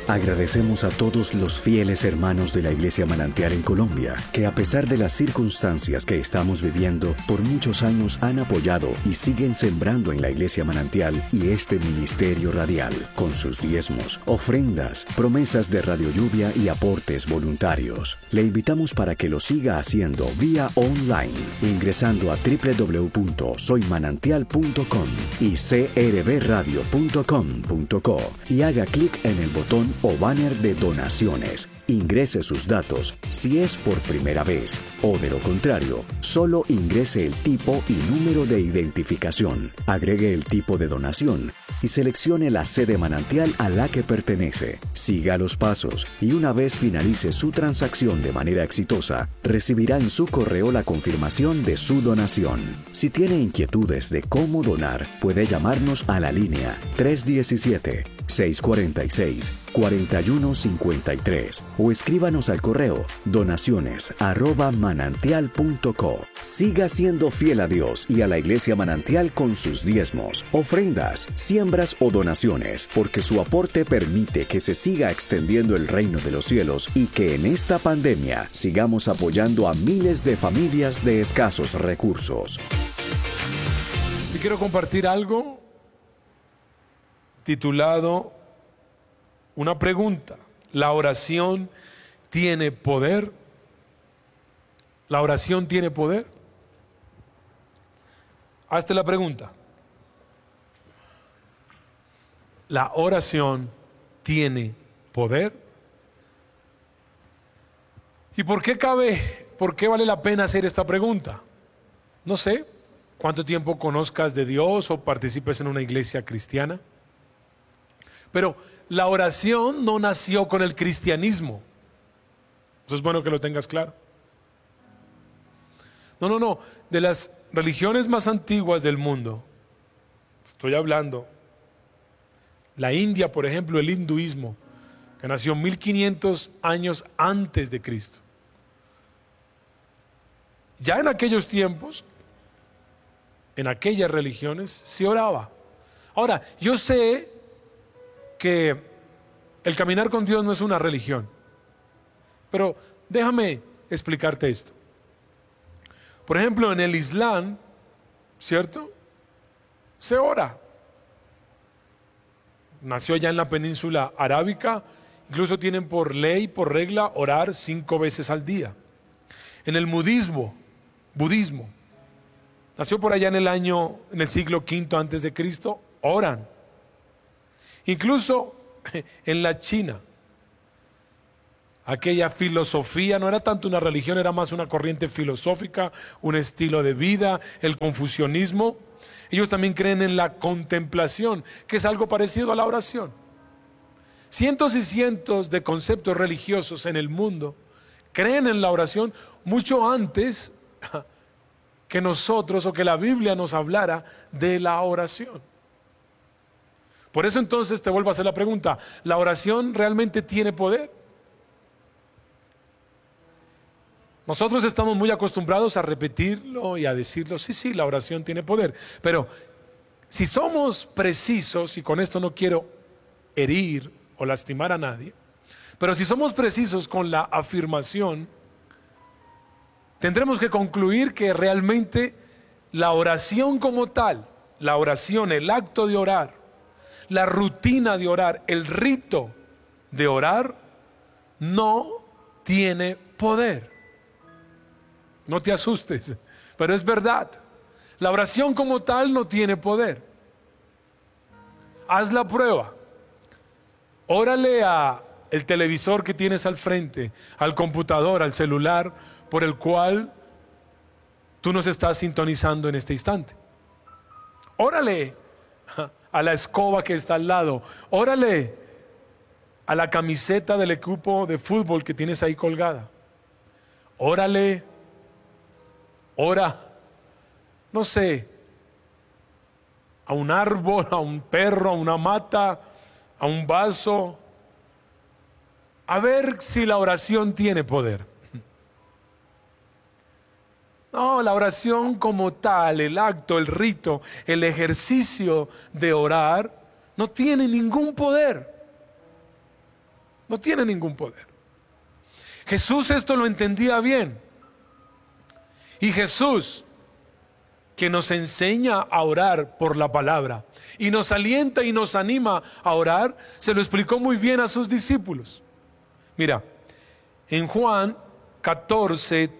Agradecemos a todos los fieles hermanos de la Iglesia Manantial en Colombia, que a pesar de las circunstancias que estamos viviendo, por muchos años han apoyado y siguen sembrando en la Iglesia Manantial y este ministerio radial, con sus diezmos, ofrendas, promesas de Radio Lluvia y aportes voluntarios. Le invitamos para que lo siga haciendo vía online, ingresando a www.soymanantial.com y crbradio.com.co y haga clic en el botón o banner de donaciones. Ingrese sus datos si es por primera vez o, de lo contrario, solo ingrese el tipo y número de identificación. Agregue el tipo de donación y seleccione la sede manantial a la que pertenece. Siga los pasos y una vez finalice su transacción de manera exitosa, recibirá en su correo la confirmación de su donación. Si tiene inquietudes de cómo donar, puede llamarnos a la línea 317-646-4153 o escríbanos al correo donaciones@manantial.co. Siga siendo fiel a Dios y a la Iglesia Manantial con sus diezmos, ofrendas, siembras o donaciones, porque su aporte permite que se siga extendiendo el reino de los cielos y que en esta pandemia sigamos apoyando a miles de familias de escasos recursos. Y quiero compartir algo titulado una pregunta. ¿La oración tiene poder? ¿La oración tiene poder? Hazte la pregunta. ¿La oración tiene poder? ¿Y por qué vale la pena hacer esta pregunta? No sé cuánto tiempo conozcas de Dios o participes en una iglesia cristiana, pero la oración no nació con el cristianismo. Eso es bueno que lo tengas claro. No. De las religiones más antiguas del mundo, estoy hablando, la India, por ejemplo, el hinduismo, que nació 1500 años antes de Cristo. Ya en aquellos tiempos, en aquellas religiones, se oraba. Ahora, yo sé que el caminar con Dios no es una religión, pero déjame explicarte esto. Por ejemplo, en el Islam, ¿cierto? Se ora. Nació ya en la península arábica, incluso tienen por ley, por regla, orar 5 veces al día. En el budismo, nació por allá en el siglo V antes de Cristo, oran. Incluso en la China, aquella filosofía no era tanto una religión, era más una corriente filosófica, un estilo de vida, el confucianismo. Ellos también creen en la contemplación, que es algo parecido a la oración. Cientos y cientos de conceptos religiosos en el mundo creen en la oración mucho antes que nosotros o que la Biblia nos hablara de la oración. Por eso entonces te vuelvo a hacer la pregunta, ¿la oración realmente tiene poder? Nosotros estamos muy acostumbrados a repetirlo y a decirlo, sí, la oración tiene poder. Pero si somos precisos, y con esto no quiero herir o lastimar a nadie, pero si somos precisos con la afirmación, tendremos que concluir que realmente la oración como tal, la oración, el acto de orar, la rutina de orar, el rito de orar, no tiene poder. No te asustes, pero es verdad. La oración como tal no tiene poder. Haz la prueba. Órale a el televisor que tienes al frente, al computador, al celular, por el cual tú nos estás sintonizando en este instante. Órale a la escoba que está al lado. Órale a la camiseta del equipo de fútbol que tienes ahí colgada. Órale. Ora, no sé, a un árbol, a un perro, a una mata, a un vaso, a ver si la oración tiene poder. No, la oración como tal, el acto, el rito, el ejercicio de orar, no tiene ningún poder. No tiene ningún poder. Jesús esto lo entendía bien. Y Jesús, que nos enseña a orar por la palabra y nos alienta y nos anima a orar, se lo explicó muy bien a sus discípulos. Mira, en Juan 14,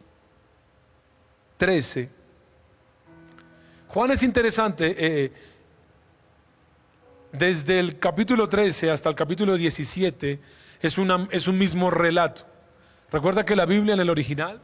13, Juan es interesante, desde el capítulo 13 hasta el capítulo 17 es un mismo relato. Recuerda que la Biblia en el original,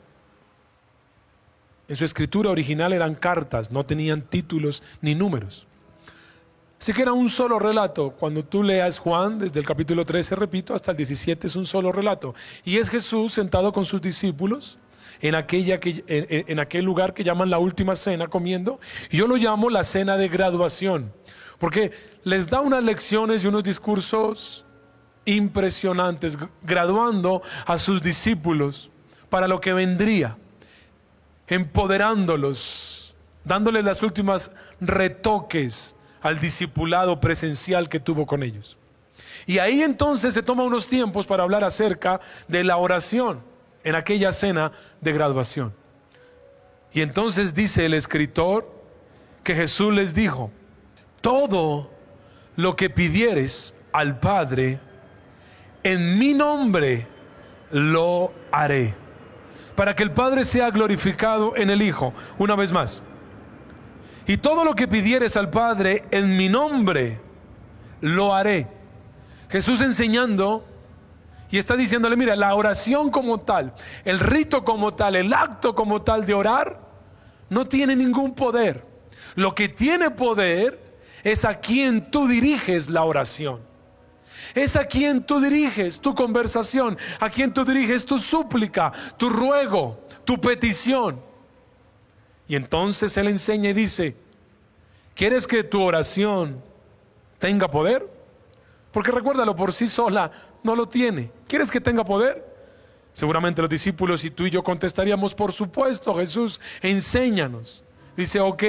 en su escritura original, eran cartas, no tenían títulos ni números. Así que era un solo relato. Cuando tú leas Juan, desde el capítulo 13, repito, hasta el 17 es un solo relato. Y es Jesús sentado con sus discípulos en aquel lugar que llaman la última cena, comiendo. Y yo lo llamo la cena de graduación, porque les da unas lecciones y unos discursos impresionantes, graduando a sus discípulos para lo que vendría, empoderándolos, dándoles las últimas retoques al discipulado presencial que tuvo con ellos. Y ahí entonces se toma unos tiempos para hablar acerca de la oración en aquella cena de graduación. Y entonces dice el escritor que Jesús les dijo: todo lo que pidieres al Padre en mi nombre lo haré, para que el Padre sea glorificado en el Hijo. Una vez más: y todo lo que pidieres al Padre en mi nombre lo haré. Jesús enseñando y está diciéndole: mira, la oración como tal, el rito como tal, el acto como tal de orar no tiene ningún poder. Lo que tiene poder es a quien tú diriges la oración, es a quien tú diriges tu conversación, a quien tú diriges tu súplica, tu ruego, tu petición. Y entonces Él enseña y dice: ¿quieres que tu oración tenga poder? Porque recuérdalo, por sí sola no lo tiene. ¿Quieres que tenga poder? Seguramente los discípulos y tú y yo contestaríamos: por supuesto, Jesús, enséñanos. Dice: ok,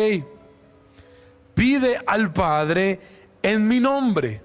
pide al Padre en mi nombre.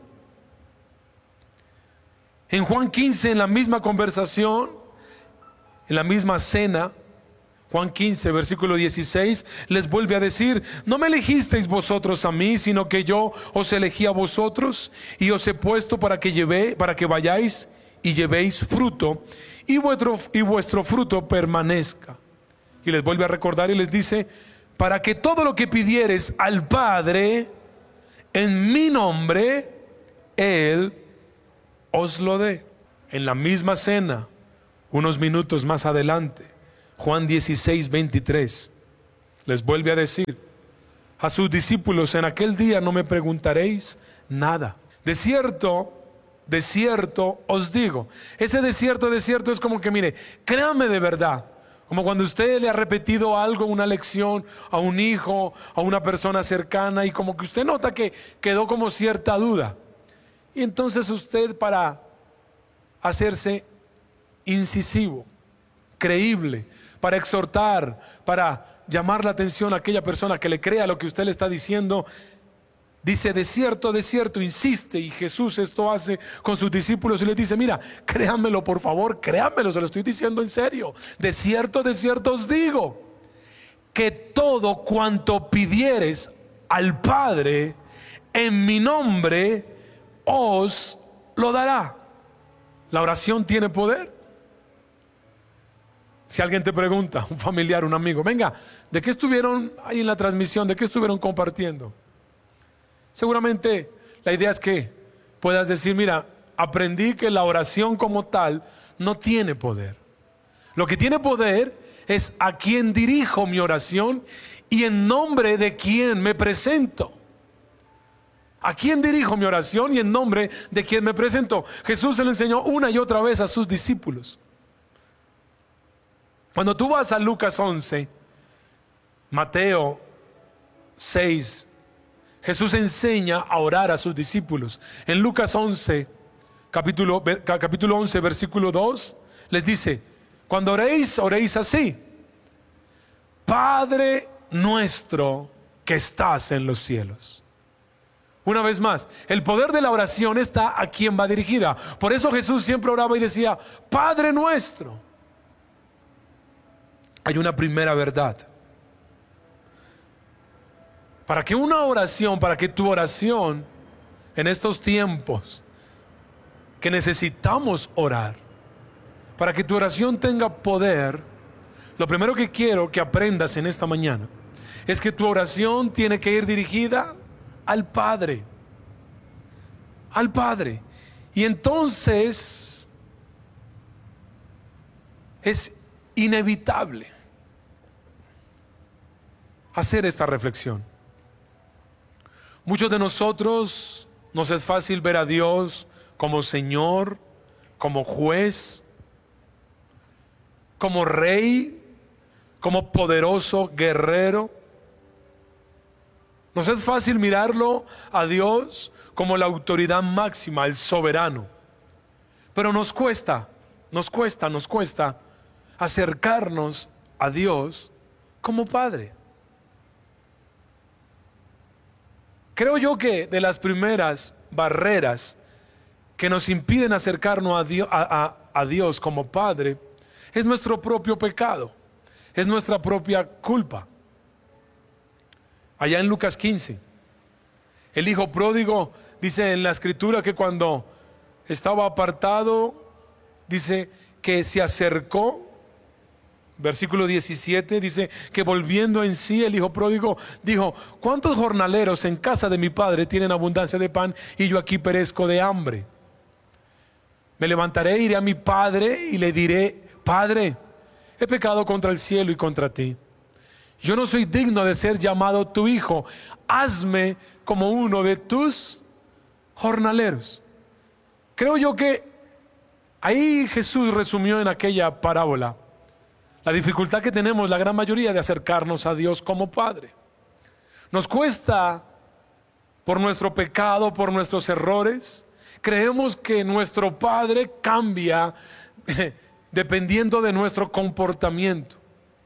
En Juan 15, en la misma conversación, en la misma cena, Juan 15, versículo 16, les vuelve a decir: no me elegisteis vosotros a mí, sino que yo os elegí a vosotros y os he puesto para que vayáis y llevéis fruto, y vuestro fruto permanezca. Y les vuelve a recordar y les dice: para que todo lo que pidieres al Padre en mi nombre, Él os lo dé. En la misma cena, unos minutos más adelante, Juan 16, 23, les vuelve a decir a sus discípulos: en aquel día no me preguntaréis nada. De cierto os digo. Ese de cierto es como que, mire, créanme de verdad. Como cuando usted le ha repetido algo, una lección a un hijo, a una persona cercana, y como que usted nota que quedó como cierta duda. Y entonces usted, para hacerse incisivo, creíble, para exhortar, para llamar la atención a aquella persona que le crea lo que usted le está diciendo, dice: de cierto, insiste. Y Jesús esto hace con sus discípulos y les dice: mira, créanmelo, por favor, créanmelo, se lo estoy diciendo en serio. De cierto os digo, que todo cuanto pidieres al Padre en mi nombre, os lo dará. La oración tiene poder. Si alguien te pregunta, un familiar, un amigo: venga, ¿de qué estuvieron ahí en la transmisión? ¿De qué estuvieron compartiendo? Seguramente la idea es que puedas decir: mira, aprendí que la oración como tal no tiene poder. Lo que tiene poder es a quien dirijo mi oración y en nombre de quién me presento. ¿A quién dirijo mi oración y en nombre de quién me presento? Jesús se lo enseñó una y otra vez a sus discípulos. Cuando tú vas a Lucas 11, Mateo 6, Jesús enseña a orar a sus discípulos. En Lucas 11, capítulo 11, versículo 2, les dice: cuando oréis, oréis así: Padre nuestro que estás en los cielos. Una vez más, el poder de la oración está a quien va dirigida. Por eso Jesús siempre oraba y decía, Padre nuestro. Hay una primera verdad. Para que una oración, para que tu oración en estos tiempos que necesitamos orar, para que tu oración tenga poder, lo primero que quiero que aprendas en esta mañana es que tu oración tiene que ir dirigida al Padre. Al Padre. Y entonces es inevitable hacer esta reflexión. Muchos de nosotros nos es fácil ver a Dios como Señor, como juez, como rey, como poderoso guerrero. Nos es fácil mirarlo a Dios como la autoridad máxima, el soberano. Pero nos cuesta acercarnos a Dios como Padre. Creo yo que de las primeras barreras que nos impiden acercarnos a Dios como Padre es nuestro propio pecado, es nuestra propia culpa. Allá en Lucas 15, el hijo pródigo dice en la escritura que cuando estaba apartado, dice que se acercó. Versículo 17 dice que volviendo en sí el hijo pródigo dijo, ¿cuántos jornaleros en casa de mi padre tienen abundancia de pan y yo aquí perezco de hambre? Me levantaré, iré a mi padre y le diré, Padre, he pecado contra el cielo y contra ti. Yo no soy digno de ser llamado tu hijo. Hazme como uno de tus jornaleros. Creo yo que ahí Jesús resumió en aquella parábola la dificultad que tenemos la gran mayoría de acercarnos a Dios como Padre. Nos cuesta por nuestro pecado, por nuestros errores. Creemos que nuestro Padre cambia dependiendo de nuestro comportamiento.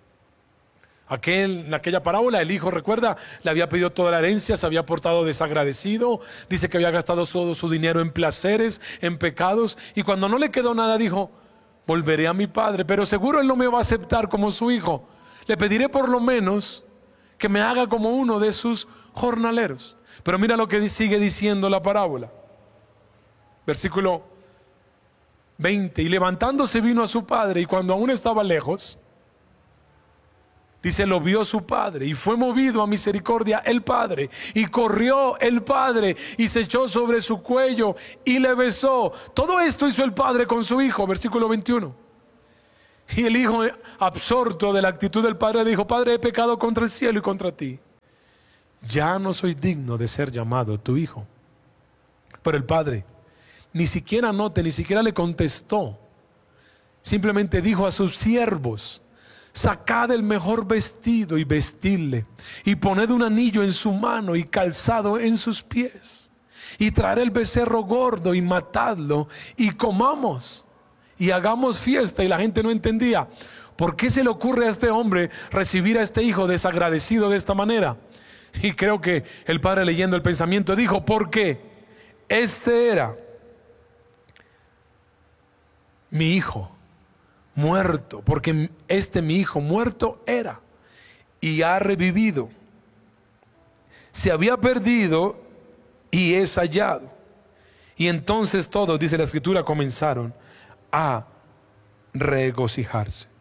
En aquella parábola el hijo, recuerda, le había pedido toda la herencia, se había portado desagradecido, dice que había gastado todo su dinero en placeres, en pecados, y cuando no le quedó nada dijo, volveré a mi padre, pero seguro él no me va a aceptar como su hijo. Le pediré por lo menos que me haga como uno de sus jornaleros. Pero mira lo que sigue diciendo la parábola. Versículo 20. Y levantándose vino a su padre, y cuando aún estaba lejos, dice, lo vio su padre y fue movido a misericordia el padre, y corrió el padre y se echó sobre su cuello y le besó. Todo esto hizo el padre con su hijo. Versículo 21. Y el hijo, absorto de la actitud del padre, dijo, Padre, he pecado contra el cielo y contra ti. Ya no soy digno de ser llamado tu hijo. Pero el padre ni siquiera le contestó. Simplemente dijo a sus siervos, sacad el mejor vestido y vestidle, y poned un anillo en su mano y calzado en sus pies, y traed el becerro gordo y matadlo, y comamos y hagamos fiesta. Y la gente no entendía, ¿por qué se le ocurre a este hombre recibir a este hijo desagradecido de esta manera? Y creo que el padre, leyendo el pensamiento, dijo, porque este era mi hijo muerto, porque mi hijo muerto era y ha revivido, se había perdido y es hallado. Y entonces todos, dice la escritura, comenzaron a regocijarse.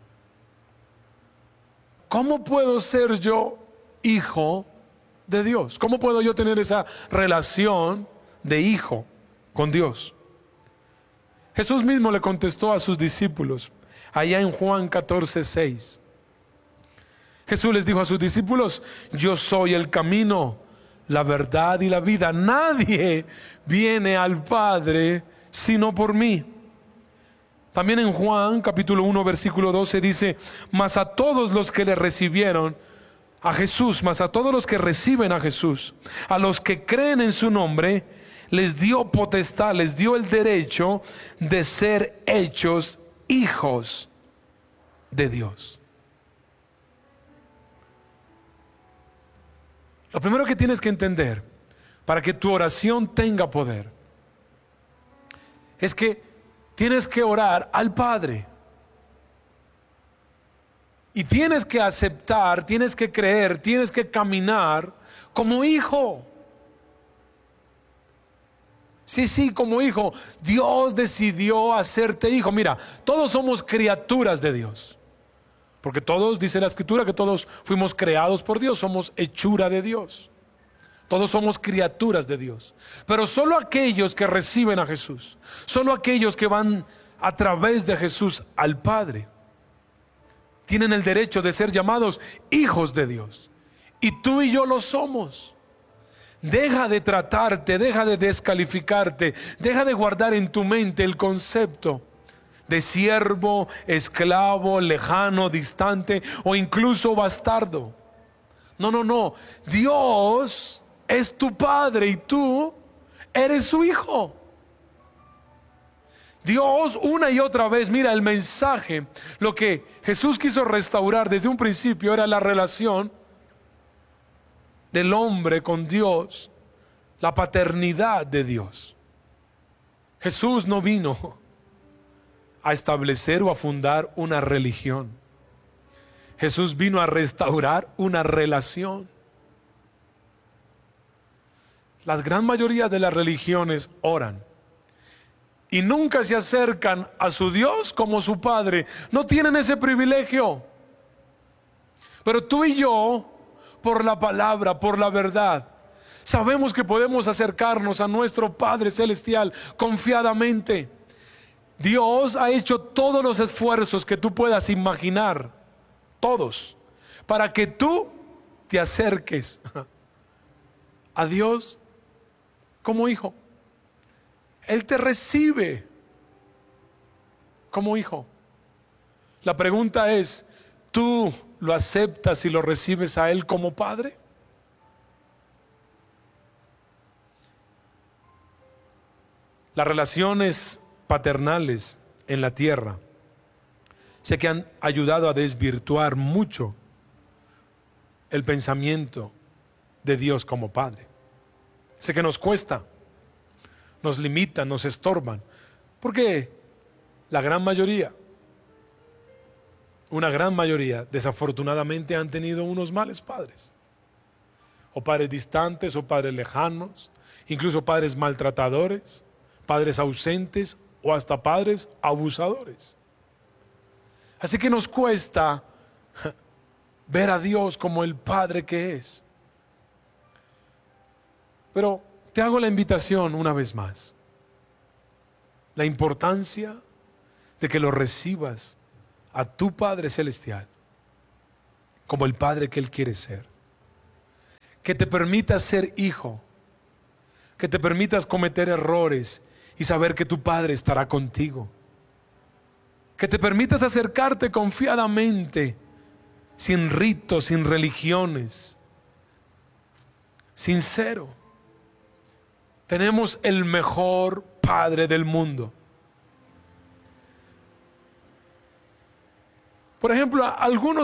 ¿Cómo puedo ser yo hijo de Dios? ¿Cómo puedo yo tener esa relación de hijo con Dios? Jesús mismo le contestó a sus discípulos allá en Juan 14:6. Jesús les dijo a sus discípulos, yo soy el camino, la verdad y la vida. Nadie viene al Padre sino por mí. También en Juan capítulo 1 versículo 12 dice, mas a todos los que le recibieron a Jesús, mas a todos los que reciben a Jesús, a los que creen en su nombre, les dio potestad, les dio el derecho de ser hechos hijos de Dios. Lo primero que tienes que entender, para que tu oración tenga poder, es que tienes que orar al Padre. Y tienes que aceptar, tienes que creer, tienes que caminar como hijo. Sí, como hijo. Dios decidió hacerte hijo. Mira, todos somos criaturas de Dios. Porque todos, dice la Escritura, que todos fuimos creados por Dios. Somos hechura de Dios. Todos somos criaturas de Dios. Pero solo aquellos que reciben a Jesús, solo aquellos que van a través de Jesús al Padre, tienen el derecho de ser llamados hijos de Dios. Y tú y yo lo somos. Deja de tratarte, deja de descalificarte, deja de guardar en tu mente el concepto de siervo, esclavo, lejano, distante o incluso bastardo. No. Dios es tu Padre y tú eres su hijo. Dios una y otra vez, mira el mensaje, lo que Jesús quiso restaurar desde un principio era la relación del hombre con Dios, la paternidad de Dios. Jesús no vino a establecer o a fundar una religión. Jesús vino a restaurar una relación. La gran mayoría de las religiones oran y nunca se acercan a su Dios como su Padre. No tienen ese privilegio. Pero tú y yo, por la palabra, por la verdad, sabemos que podemos acercarnos a nuestro Padre Celestial confiadamente. Dios ha hecho todos los esfuerzos que tú puedas imaginar, todos, para que tú te acerques a Dios como hijo. Él te recibe como hijo. La pregunta es, ¿tú lo aceptas y lo recibes a Él como Padre? Las relaciones paternales en la tierra sé que han ayudado a desvirtuar mucho el pensamiento de Dios como Padre. Sé que nos cuesta, nos limitan, nos estorban, porque la gran mayoría, una gran mayoría, desafortunadamente han tenido unos males padres, o padres distantes, o padres lejanos, incluso padres maltratadores, padres ausentes, o hasta padres abusadores. Así que nos cuesta ver a Dios como el Padre que es. Pero te hago la invitación una vez más. La importancia de que lo recibas a tu Padre Celestial como el Padre que Él quiere ser. Que te permitas ser hijo. Que te permitas cometer errores y saber que tu Padre estará contigo. Que te permitas acercarte confiadamente, sin ritos, sin religiones, sincero. Tenemos el mejor Padre del mundo. Por ejemplo, algunos